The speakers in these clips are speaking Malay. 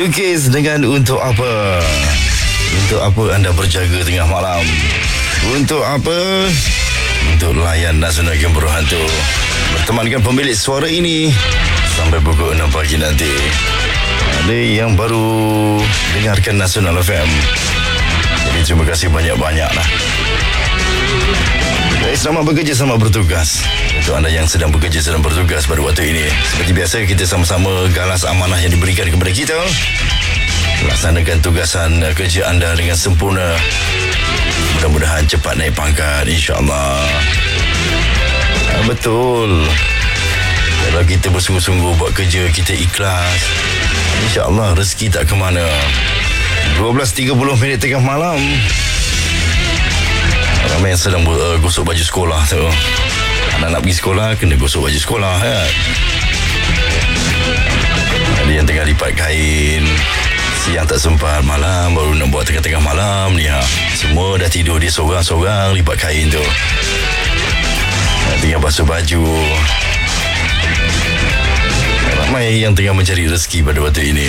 Lukis dengan Untuk Apa. Untuk apa anda berjaga tengah malam? Untuk apa? Untuk layan Nasional Gembira Hantu. Bertemankan pemilik suara ini sampai pukul 6 pagi nanti. Ada yang baru dengarkan Nasional FM, jadi terima kasih banyak-banyak lah. Baik, selamat bekerja, selamat bertugas. Untuk anda yang sedang bekerja, sedang bertugas pada waktu ini, seperti biasa kita sama-sama galas amanah yang diberikan kepada kita. Laksanakan tugasan kerja anda dengan sempurna. Mudah-mudahan cepat naik pangkat, insya-Allah. Betul. Kalau kita bersungguh-sungguh buat kerja, kita ikhlas, insya-Allah rezeki tak ke mana. 12.30 tengah malam. Ramai yang sedang gosok baju sekolah tu. Anak nak pergi sekolah, kena gosok baju sekolah kan. Ada yang tengah lipat kain, siang tak sempat, malam baru nak buat tengah-tengah malam ni ha. Semua dah tidur, dia seorang-seorang lipat kain tu. Tengah basuh baju. Ramai yang tengah mencari rezeki pada waktu ini.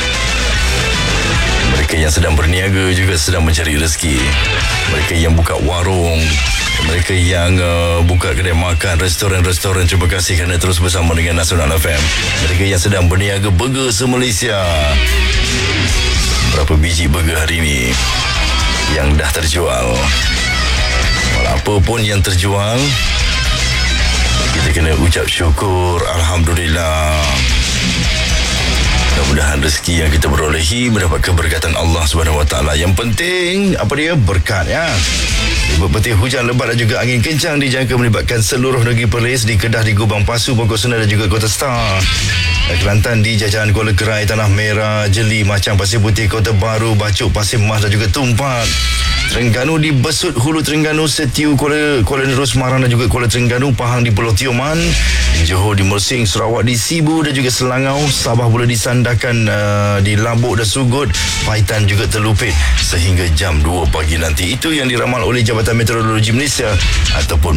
Mereka yang sedang berniaga juga sedang mencari rezeki. Mereka yang buka warung, mereka yang buka kedai makan, restoran-restoran, terima kasih kerana terus bersama dengan Nasional FM. Mereka yang sedang berniaga burger se-Malaysia. Berapa biji burger hari ini yang dah terjual? Apa pun yang terjual, kita kena ucap syukur, Alhamdulillah. Mudah-mudahan rezeki yang kita berolehi mendapat keberkatan Allah Subhanahu Wa Taala. Yang penting apa dia? Berkat ya. Berpetir hujan lebat dan juga angin kencang dijangka melibatkan seluruh negeri Perlis, di Kedah, di Gubang Pasu, Pokok Sena dan juga Kota Star. Kelantan di jajahan Kuala Kerai, Tanah Merah, Jeli, Macang, Pasir Putih, Kota Baru, Bacuk, Pasir Mas dan juga Tumpat. Terengganu di Besut, Hulu Terengganu, Setiu, Kuala Nerus, Semarang dan juga Kuala Terengganu, Pahang di Pulau Tioman, Johor di Mersing, Sarawak di Sibu dan juga Selangau, Sabah pula disandarkan di Labuk dan Sugut, Paitan juga terlupit sehingga jam 2 pagi nanti. Itu yang diramal oleh Jabatan Meteorologi Malaysia ataupun